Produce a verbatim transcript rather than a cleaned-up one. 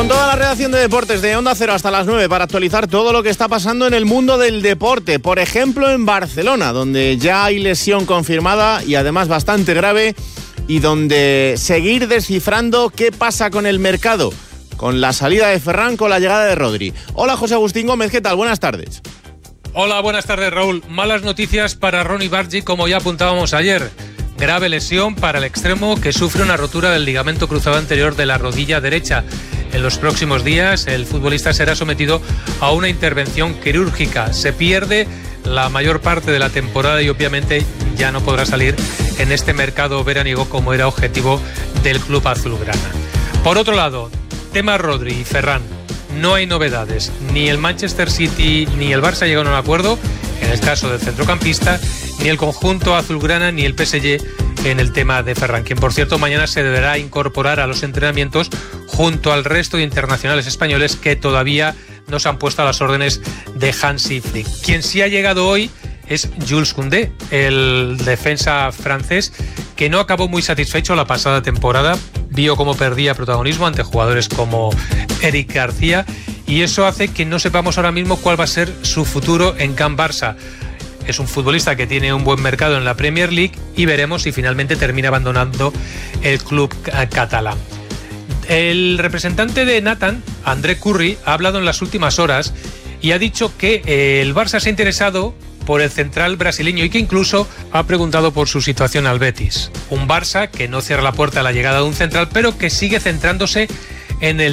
Con toda la redacción de deportes de Onda Cero hasta las nueve para actualizar todo lo que está pasando en el mundo del deporte. Por ejemplo, en Barcelona, donde ya hay lesión confirmada y además bastante grave, y donde seguir descifrando qué pasa con el mercado, con la salida de Ferran, con la llegada de Rodri. Hola, José Agustín Gómez, ¿qué tal? Buenas tardes. Hola, buenas tardes, Raúl. Malas noticias para Ronny Bargi, como ya apuntábamos ayer. Grave lesión para el extremo, que sufre una rotura del ligamento cruzado anterior de la rodilla derecha. En los próximos días el futbolista será sometido a una intervención quirúrgica. Se pierde la mayor parte de la temporada y obviamente ya no podrá salir en este mercado veraniego como era objetivo del club azulgrana. Por otro lado, tema Rodri y Ferran. No hay novedades. Ni el Manchester City ni el Barça llegan a un acuerdo en el caso del centrocampista, ni el conjunto azulgrana ni el P S G en el tema de Ferran, quien por cierto mañana se deberá incorporar a los entrenamientos junto al resto de internacionales españoles que todavía no se han puesto a las órdenes de Hansi Flick. Quien sí ha llegado hoy es Jules Koundé, el defensa francés, que no acabó muy satisfecho la pasada temporada, vio cómo perdía protagonismo ante jugadores como Eric García, y eso hace que no sepamos ahora mismo cuál va a ser su futuro en Can Barça. Es un futbolista que tiene un buen mercado en la Premier League y veremos si finalmente termina abandonando el club catalán. El representante de Nathan, André Curry, ha hablado en las últimas horas y ha dicho que el Barça se ha interesado por el central brasileño y que incluso ha preguntado por su situación al Betis. Un Barça que no cierra la puerta a la llegada de un central, pero que sigue centrándose en el